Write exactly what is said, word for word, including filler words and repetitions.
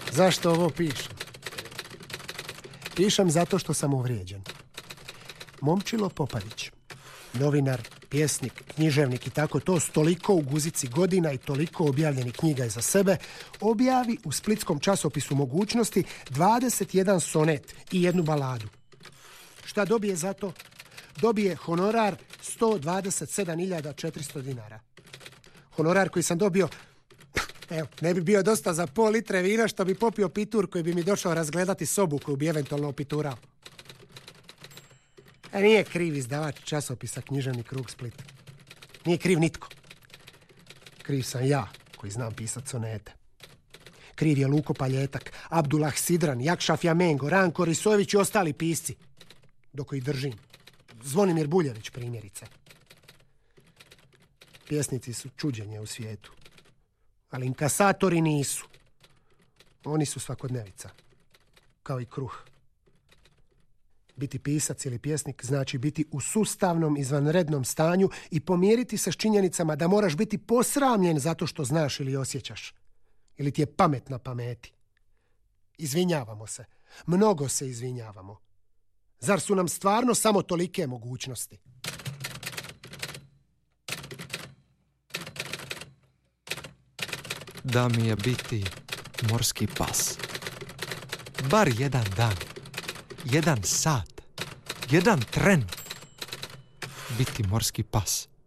Zašto ovo pišem? Pišem zato što sam uvrijeđen. Momčilo Popadić, novinar, pjesnik, književnik i tako to, s toliko u guzici godina i toliko objavljenih knjiga iza sebe, objavi u splitskom časopisu Mogućnosti dvadeset jedan sonet i jednu baladu. Šta dobije za to? Dobije honorar sto dvadeset sedam hiljada četiristo dinara. Honorar koji sam dobio, evo, ne bi bio dosta za pol litre vina što bi popio pitur koji bi mi došao razgledati sobu koju bi eventualno opiturao. A nije kriv izdavač časopisa Književni krug Split. Nije kriv nitko. Kriv sam ja koji znam pisat sonete. Kriv je Luko Paljetak, Abdullah Sidran, Jakšaf Jamengo, Ranko Risojević i ostali pisci. Dok ih držim. Zvonimir Buljević primjerice. Pjesnici su čuđenje u svijetu. Ali inkasatori nisu. Oni su svakodnevica. Kao i kruh. Biti pisac ili pjesnik znači biti u sustavnom izvanrednom stanju i pomiriti se s činjenicama da moraš biti posramljen zato što znaš ili osjećaš. Ili ti je pamet na pameti. Izvinjavamo se. Mnogo se izvinjavamo. Zar su nam stvarno samo tolike mogućnosti? Da mi je biti morski pas. Bar jedan dan. Jedan sat. Jedan tren. Biti morski pas.